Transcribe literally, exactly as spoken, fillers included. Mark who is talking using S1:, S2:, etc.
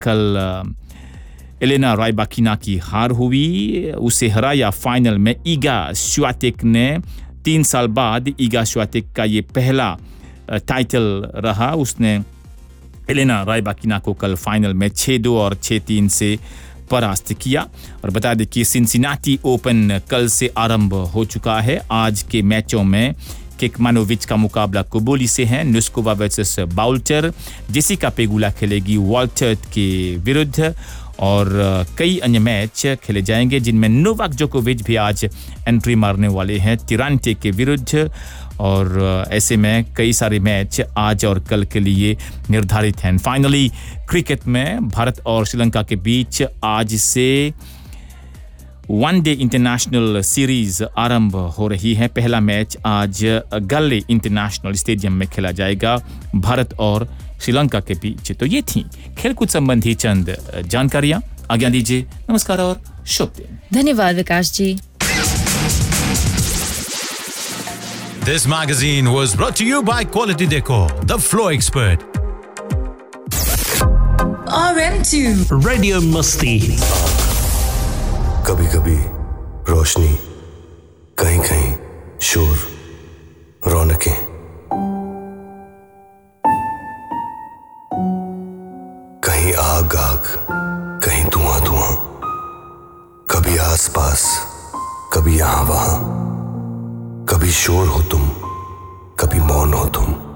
S1: कल Elena Rybakina की हार हुई, उसे हराया फाइनल में ईगा स्वियातेक ने। तीन साल बाद ईगा स्वियातेक का ये पहला टाइटल रहा। उसने एलेना रायबाकिना को कल फाइनल में छह दो और छह तीन से परास्त किया। और बता दें कि सिंसिनाटी ओपन कल से आरंभ हो चुका है। आज के मैचों में केकमानोविच का मुकाबला कोबोली से है, नुस्कोवा वर्सेस बाउल्टर, जेसिका पेगुला खेलेगी वॉल्टर्ट के विरुद्ध और कई अन्य मैच खेले जाएंगे जिनमें नोवाक जोकोविच भी आज एंट्री मारने वाले हैं तिरांटे के विरुद्ध। और ऐसे में कई सारे मैच आज और कल के लिए निर्धारित हैं। फाइनली क्रिकेट में भारत और श्रीलंका के बीच आज से वन डे इंटरनेशनल सीरीज आरंभ हो रही है। पहला मैच आज गल्ले इंटरनेशनल स्टेडियम में खेला जाएगा भारत और श्रीलंका के बीच। तो ये थी खेलकूद संबंधी चंद जानकारियां। आज्ञा दीजिए, नमस्कार और शुभ दिन।
S2: धन्यवाद विकास जी।
S3: This magazine was brought to you by Quality Decor, the floor expert.
S4: R M two
S5: Radio Musti.
S6: कभी कभी रोशनी, कहीं कहीं शोर, रौनकें, कहीं आग आग, कहीं धुआं धुआं, कभी आस पास, कभी यहां वहां, कभी शोर हो तुम, कभी मौन हो तुम।